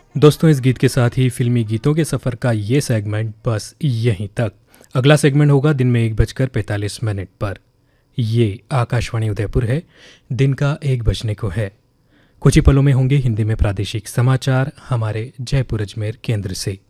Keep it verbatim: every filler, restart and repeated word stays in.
दोस्तों, इस गीत के साथ ही फिल्मी गीतों के सफ़र का ये सेगमेंट बस यहीं तक। अगला सेगमेंट होगा दिन में एक बजकर पैंतालीस मिनट पर। ये आकाशवाणी उदयपुर है, दिन का एक बजने को है। कुछ ही पलों में होंगे हिंदी में प्रादेशिक समाचार हमारे जयपुर अजमेर केंद्र से।